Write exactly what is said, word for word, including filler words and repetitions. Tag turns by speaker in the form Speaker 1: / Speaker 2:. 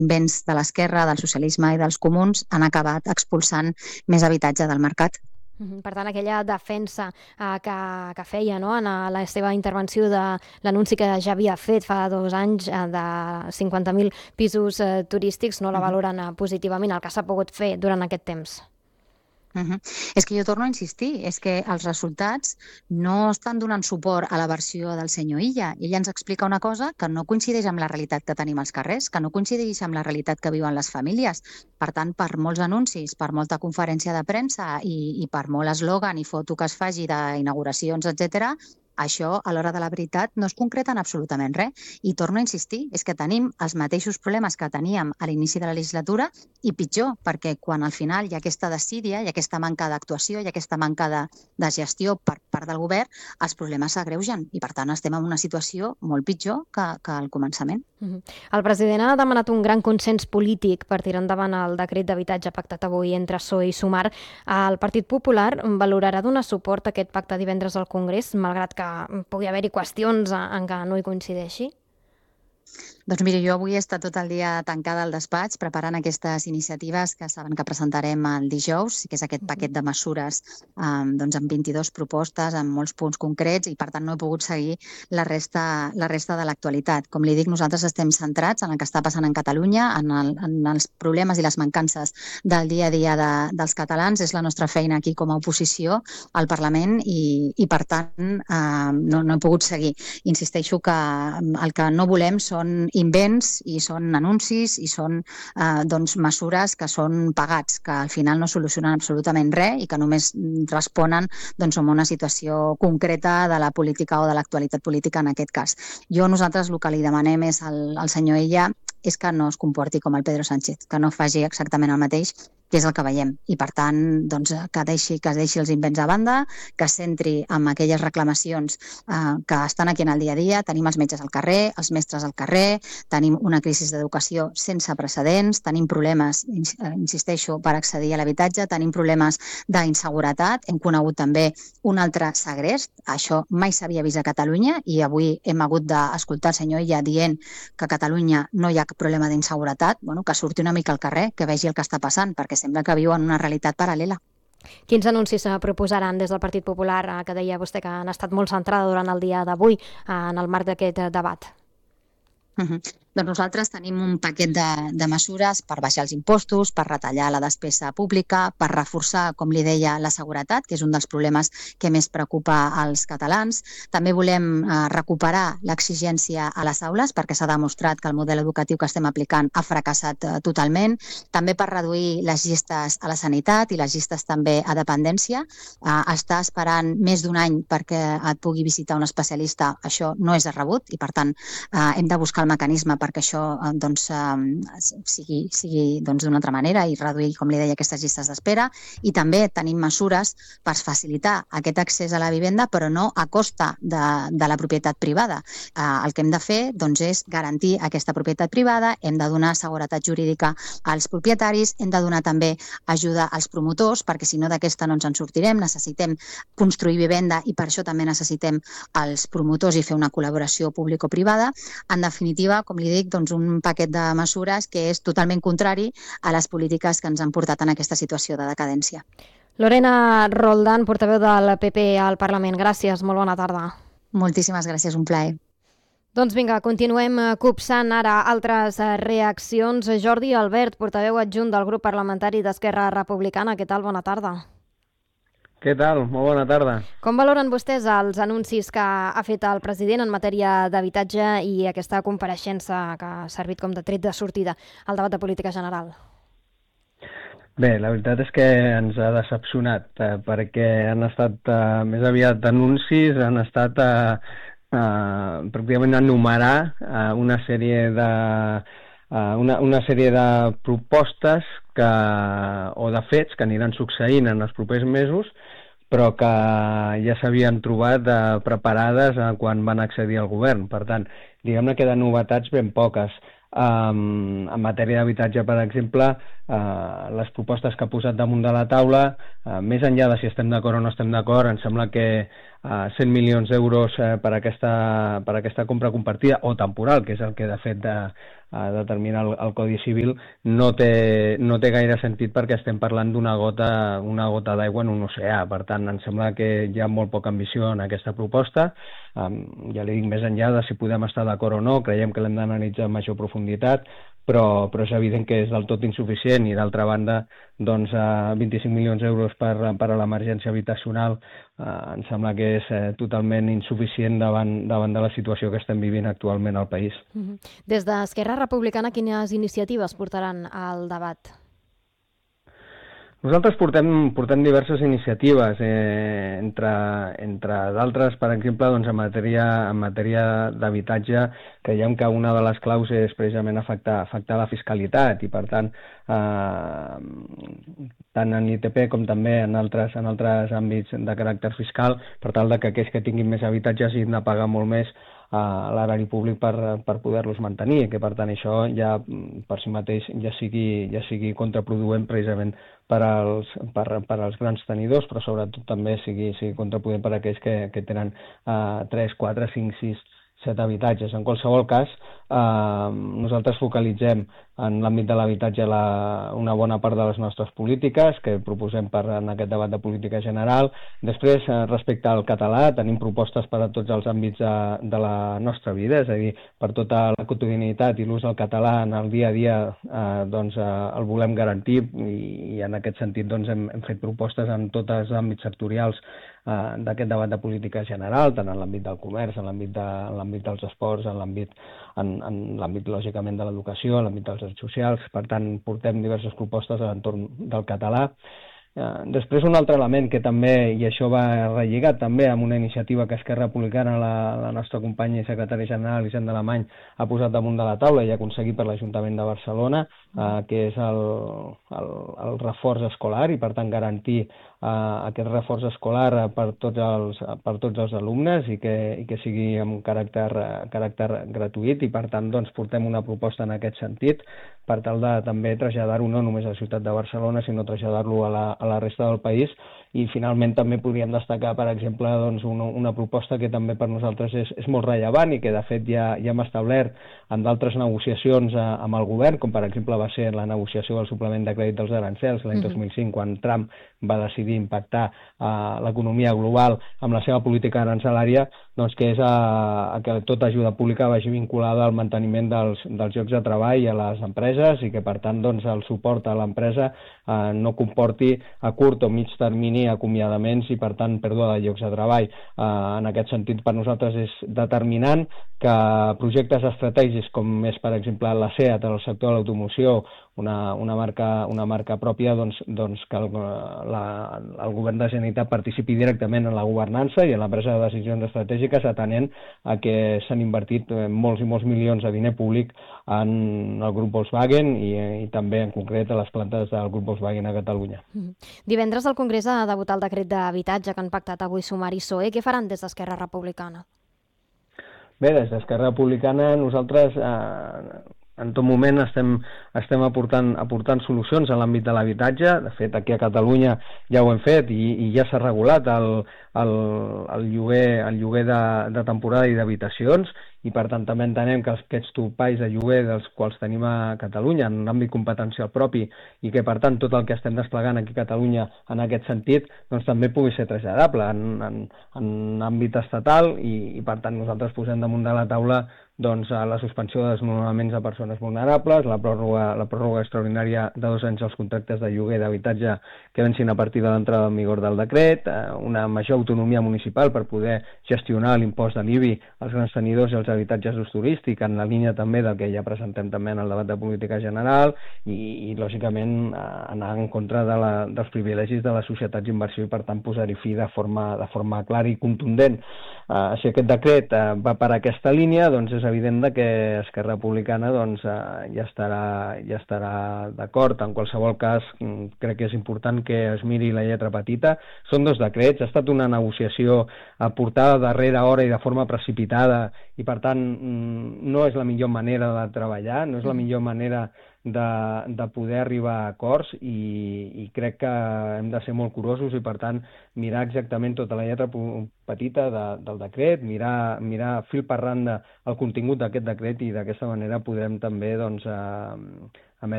Speaker 1: invents de l'esquerra, del socialisme i dels comuns han acabat expulsant més habitatge del mercat.
Speaker 2: Per tant, aquella defensa eh, que, que feia, no?, en la seva intervenció de l'anunci que ja havia fet fa dos anys eh, de cinquanta mil pisos eh, turístics, no la valoren eh, positivament, el que s'ha pogut fer durant aquest temps.
Speaker 1: Uh -huh. És que jo torno a insistir, és que els resultats no estan donant suport a la versió del senyor Illa. Ella ens explica una cosa que no coincideix amb la realitat que tenim als carrers, que no coincideix amb la realitat que viuen les famílies. Per tant, per molts anuncis, per molta conferència de premsa i, i per molt eslògan i foto que es faci d'inauguracions, etcètera, això, a l'hora de la veritat, no es concreta en absolutament res. I torno a insistir, és que tenim els mateixos problemes que teníem a l'inici de la legislatura i pitjor, perquè quan al final hi ha aquesta desídia, hi ha aquesta manca d'actuació, hi ha aquesta manca de, de gestió per part del govern, els problemes s'agreugen i, per tant, estem en una situació molt pitjor que, que al començament.
Speaker 2: Uh-huh. El president ha demanat un gran consens polític per tirar endavant el decret d'habitatge pactat avui entre P S O E i Sumar. El Partit Popular valorarà donar suport a aquest pacte divendres al Congrés, malgrat que pugui haver-hi qüestions en què no hi coincideixi?
Speaker 1: Doncs mira, jo avui he estat tot el dia tancada al despatx preparant aquestes iniciatives que saben que presentarem el dijous, que és aquest paquet de mesures um, doncs amb vint-i-dues propostes, amb molts punts concrets, i per tant no he pogut seguir la resta, la resta de l'actualitat. Com li dic, nosaltres estem centrats en el que està passant en Catalunya, en, el, en els problemes i les mancances del dia a dia de, dels catalans. És la nostra feina aquí com a oposició al Parlament i, i per tant uh, no, no he pogut seguir. Insisteixo que el que no volem són invents i són anuncis i són eh, doncs, mesures que són pagats, que al final no solucionen absolutament res i que només responen doncs, a una situació concreta de la política o de l'actualitat política en aquest cas. Jo, nosaltres, el que li demanem és al, al senyor Illa és que no es comporti com el Pedro Sánchez, que no faci exactament el mateix, que és el que veiem. I, per tant, doncs, que, deixi, que es deixi els invents a banda, que es centri en aquelles reclamacions eh, que estan aquí en el dia a dia. Tenim els metges al carrer, els mestres al carrer, tenim una crisi d'educació sense precedents, tenim problemes, insisteixo, per accedir a l'habitatge, tenim problemes d'inseguretat, hem conegut també un altre segrest, això mai s'havia vist a Catalunya i avui hem hagut d'escoltar el senyor Illa dient que a Catalunya no hi ha cap problema d'inseguretat, bueno, que surti una mica al carrer, que vegi el que està passant, perquè sembla que viu en una realitat paral·lela.
Speaker 2: Quins anuncis se proposaran des del Partit Popular, que deia vostè que han estat molt centrada durant el dia d'avui en el marc d'aquest debat?
Speaker 1: Uh-huh. Doncs nosaltres tenim un paquet de, de mesures per baixar els impostos, per retallar la despesa pública, per reforçar, com li deia, la seguretat, que és un dels problemes que més preocupa als catalans. També volem eh, recuperar l'exigència a les aules, perquè s'ha demostrat que el model educatiu que estem aplicant ha fracassat eh, totalment. També per reduir les llistes a la sanitat i les llistes també a dependència. Eh, estar esperant més d'un any perquè et pugui visitar un especialista, això no és de rebut i, per tant, eh, hem de buscar el mecanisme perquè això doncs, sigui, sigui doncs, d'una altra manera i reduir, com li deia, aquestes llistes d'espera. I també tenim mesures per facilitar aquest accés a la vivenda, però no a costa de, de la propietat privada. Eh, el que hem de fer doncs, és garantir aquesta propietat privada, hem de donar seguretat jurídica als propietaris, hem de donar també ajuda als promotors, perquè si no d'aquesta no ens en sortirem, necessitem construir vivenda i per això també necessitem els promotors i fer una col·laboració público-privada. En definitiva, com li dic, doncs un paquet de mesures que és totalment contrari a les polítiques que ens han portat en aquesta situació de decadència.
Speaker 2: Lorena Roldán, portaveu del P P al Parlament. Gràcies, molt bona tarda.
Speaker 1: Moltíssimes gràcies, un plaer.
Speaker 2: Doncs vinga, continuem copsant ara altres reaccions. Jordi Albert, portaveu adjunt del grup parlamentari d'Esquerra Republicana. Què tal? Bona tarda.
Speaker 3: Què tal? Molt bona tarda.
Speaker 2: Com valoren vostès els anuncis que ha fet el president en matèria d'habitatge i aquesta compareixença que ha servit com de tret de sortida al debat de política general?
Speaker 3: Bé, la veritat és que ens ha decepcionat, eh, perquè han estat eh, més aviat anuncis, han estat eh, eh, pràcticament enumerar eh, una sèrie de eh, una, una sèrie de propostes que, o de fets que aniran succeint en els propers mesos, però que ja s'havien trobat eh, preparades eh, quan van accedir al govern. Per tant, diguem-ne que de novetats ben poques. Um, en matèria d'habitatge, per exemple, uh, les propostes que ha posat damunt de la taula, uh, més enllà de si estem d'acord o no estem d'acord, em sembla que uh, cent milions d'euros uh, per, aquesta, per aquesta compra compartida o temporal, que és el que de fet de, a determinar el, el Codi Civil, no té, no té gaire sentit perquè estem parlant d'una gota, una gota d'aigua en un oceà. Per tant, em sembla que hi ha molt poca ambició en aquesta proposta. Um, ja li dic, més enllà de si podem estar d'acord o no, creiem que l'hem d'analitzar amb major profunditat, però, però és evident que és del tot insuficient i, d'altra banda, doncs, eh, vint-i-cinc milions d'euros per, per a l'emergència habitacional eh, em sembla que és eh, totalment insuficient davant, davant de la situació que estem vivint actualment al país.
Speaker 2: Uh-huh. Des d'Esquerra Republicana, quines iniciatives portaran al debat?
Speaker 3: Nosaltres portem, portem diverses iniciatives, eh, entre, entre d'altres, per exemple, doncs, en matèria, en matèria d'habitatge, creiem que una de les claus és precisament afectar, afectar la fiscalitat i, per tant, eh, tant en l'I T P com també en altres, en altres àmbits de caràcter fiscal, per tal de que aquells que tinguin més habitatges hagin de pagar molt més a l'erari públic per, per poder-los mantenir, que per tant això ja per si mateix ja sigui, ja sigui contraproduent precisament per als, per, per als grans tenidors, però sobretot també sigui, sigui contraproduent per a aquells que, que tenen uh, tres, quatre, cinc, sis, set habitatges. En qualsevol cas, eh, nosaltres focalitzem en l'àmbit de l'habitatge la, una bona part de les nostres polítiques que proposem per, en aquest debat de política general. Després, eh, respecte al català, tenim propostes per a tots els àmbits de, de la nostra vida, és a dir, per tota la quotidianitat i l'ús del català en el dia a dia, eh, doncs, eh, el volem garantir i, i en aquest sentit doncs, hem, hem fet propostes en tots els àmbits sectorials eh, d'aquest debat de política general, tant en l'àmbit del comerç, en l'àmbit de, en l'àmbit dels esports, en l'àmbit en, en l'àmbit lògicament de l'educació, en l'àmbit dels drets socials. Per tant, portem diverses propostes a l'entorn del català. Eh, després un altre element que també, i això va relligat també amb una iniciativa que Esquerra Republicana, la, la nostra companya i secretària general, Hisenda Alemany, ha posat damunt de la taula i ha aconseguit per l'Ajuntament de Barcelona, eh, que és el, el, el reforç escolar i per tant garantir Uh, aquest reforç escolar per tots els, per tots els alumnes i que, i que sigui amb caràcter, caràcter gratuït i per tant doncs, portem una proposta en aquest sentit per tal de també traslladar-ho no només a la ciutat de Barcelona sinó traslladar-lo a, la, a la resta del país. I finalment també podríem destacar, per exemple, doncs, una, una proposta que també per nosaltres és, és molt rellevant i que de fet ja, ja hem establert en d'altres negociacions eh, amb el govern, com per exemple va ser la negociació del suplement de crèdit dels arancels l'any dos mil cinc, quan Trump va decidir impactar eh, l'economia global amb la seva política arancelària, doncs que és a, a que tota ajuda pública vagi vinculada al manteniment dels, dels llocs de treball a les empreses i que per tant doncs, el suport a l'empresa eh, no comporti a curt o mig termini acomiadaments i per tant pèrdua de llocs de treball. Eh, en aquest sentit per nosaltres és determinant que projectes estratègics com és per exemple la SEAT en el sector de l'automoció, una, una, marca, una marca pròpia, doncs, doncs que el, la, el govern de la Generalitat participi directament en la governança i en la presa de decisions estratègiques atenent a que s'han invertit molts i molts milions de diner públic en el grup Volkswagen i, i també en concret a les plantes del grup Volkswagen a Catalunya.
Speaker 2: Mm. Divendres el Congrés ha de votar el decret d'habitatge que han pactat avui Sumar i P S O E. Què faran des d'Esquerra Republicana?
Speaker 3: Bé, des d'Esquerra Republicana nosaltres eh, en tot moment estem, estem aportant, aportant solucions en l'àmbit de l'habitatge. De fet, aquí a Catalunya ja ho hem fet i, i ja s'ha regulat el, el, el lloguer, el lloguer de, de temporada i d'habitacions i per tant també entenem que aquests topalls de lloguer dels quals tenim a Catalunya en l'àmbit competencial propi i que per tant tot el que estem desplegant aquí a Catalunya en aquest sentit doncs també pugui ser traslladable en, en, en àmbit estatal i, i per tant nosaltres posem damunt de la taula doncs, a la suspensió de desnonaments a persones vulnerables, la pròrroga, la pròrroga extraordinària de dos anys als contractes de lloguer d'habitatge que vencin a partir de l'entrada en vigor del decret, una major autonomia municipal per poder gestionar l'impost de l'I B I als grans tenidors i als habitatges d'ús turístic, en la línia també del que ja presentem també en el debat de política general i, i lògicament, anar en contra de la, dels privilegis de les societats d'inversió i, per tant, posar-hi fi de forma, de forma clara i contundent. Uh, si aquest decret uh, va per aquesta línia, doncs és evident que Esquerra Republicana doncs, uh, ja estarà, ja estarà d'acord. En qualsevol cas, crec que és important que es miri la lletra petita. Són dos decrets, ha estat una negociació portada darrere hora i de forma precipitada i, per tant, no és la millor manera de treballar, no és la millor manera de, de poder arribar a acords i, i crec que hem de ser molt curosos i, per tant, mirar exactament tota la lletra petita de, del decret, mirar, mirar fil per randa el contingut d'aquest decret i d'aquesta manera podrem també doncs, eh, emetre